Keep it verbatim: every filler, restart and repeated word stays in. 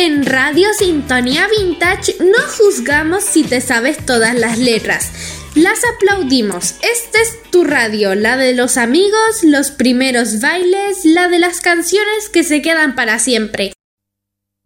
En Radio Sintonía Vintage no juzgamos si te sabes todas las letras. Las aplaudimos. Esta es tu radio, la de los amigos, los primeros bailes, la de las canciones que se quedan para siempre.